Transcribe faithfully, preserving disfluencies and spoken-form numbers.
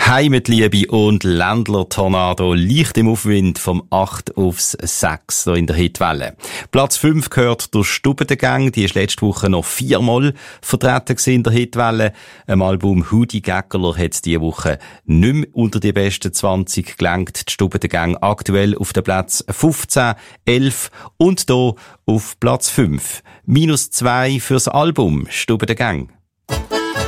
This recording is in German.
Heimatliebe und Ländler-Tornado leicht im Aufwind vom acht aufs sechs so in der Hitwelle. Platz fünf gehört der Stubendengang, die ist letzte Woche noch viermal vertreten gewesen in der Hitwelle. Im Album Hudi Gäckerler hat es diese Woche nicht mehr unter die besten zwanzig gelangt. Die Stubendengang aktuell auf den Platz fünfzehn, elf und hier auf Platz fünf. Minus zwei fürs Album Stubendengang.